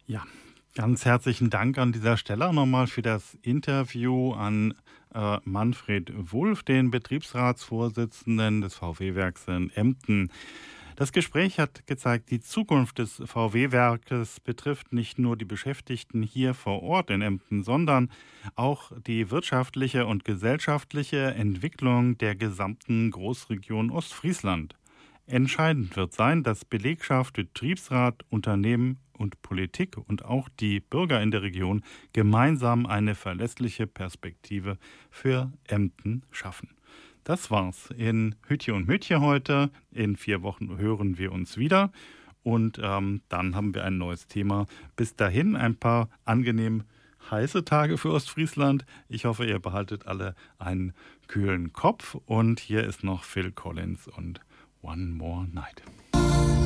Ja, ganz herzlichen Dank an dieser Stelle auch nochmal für das Interview an Manfred Wulff, den Betriebsratsvorsitzenden des VW-Werks in Emden. Das Gespräch hat gezeigt, die Zukunft des VW-Werkes betrifft nicht nur die Beschäftigten hier vor Ort in Emden, sondern auch die wirtschaftliche und gesellschaftliche Entwicklung der gesamten Großregion Ostfriesland. Entscheidend wird sein, dass Belegschaft, Betriebsrat, Unternehmen und Politik und auch die Bürger in der Region gemeinsam eine verlässliche Perspektive für Emden schaffen. Das war's in Hütje und Mütje heute. In 4 Wochen hören wir uns wieder und dann haben wir ein neues Thema. Bis dahin ein paar angenehm heiße Tage für Ostfriesland. Ich hoffe, ihr behaltet alle einen kühlen Kopf und hier ist noch Phil Collins und One More Night.